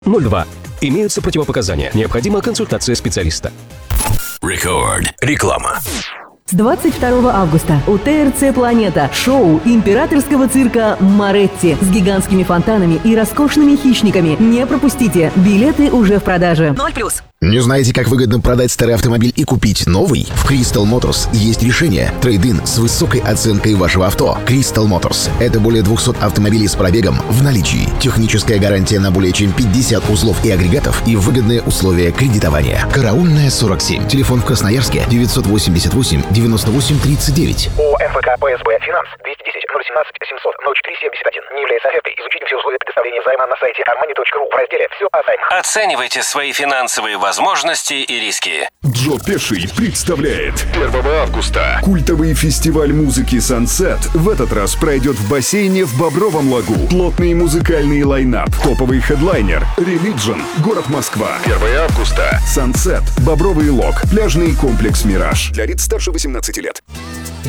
02. Имеются противопоказания. Необходима консультация специалиста. Record. Реклама. С 22 августа у ТРЦ «Планета» шоу императорского цирка «Моретти» с гигантскими фонтанами и роскошными хищниками. Не пропустите, билеты уже в продаже. 0+. Не знаете, как выгодно продать старый автомобиль и купить новый? В Crystal Motors есть решение. Трейд-ин с высокой оценкой вашего авто. Crystal Motors – это более 200 автомобилей с пробегом в наличии. Техническая гарантия на более чем 50 узлов и агрегатов и выгодные условия кредитования. Караульная, 47. Телефон в Красноярске 988 98 39. ООО МФК ПСБ Финанс 210 017 700 04 71. Не является офертой. Изучите все условия предоставления займа на сайте armani.ru в разделе «Все о займах». Оценивайте свои финансовые возможности и риски. Джо Пеший представляет 1 августа культовый фестиваль музыки Sunset в этот раз пройдет в бассейне в Бобровом Лагу. Плотный музыкальный лайнап, топовый хедлайнер, Religion, город Москва. 1 августа. Sunset, Бобровый Лог, пляжный комплекс Мираж. Для лиц старше 18 лет.